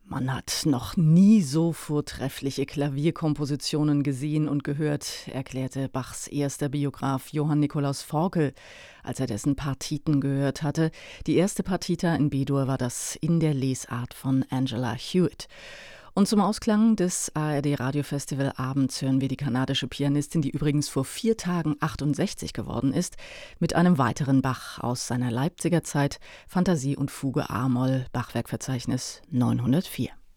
Man hat noch nie so vortreffliche Klavierkompositionen gesehen und gehört, erklärte Bachs erster Biograf Johann Nikolaus Forkel, als er dessen Partiten gehört hatte. Die erste Partita in B-Dur war das in der Lesart von Angela Hewitt. Und zum Ausklang des ARD-Radiofestival-Abends hören wir die kanadische Pianistin, die übrigens vor 4 Tagen 68 geworden ist, mit einem weiteren Bach aus seiner Leipziger Zeit, Fantasie und Fuge a-Moll, Bachwerkverzeichnis 904.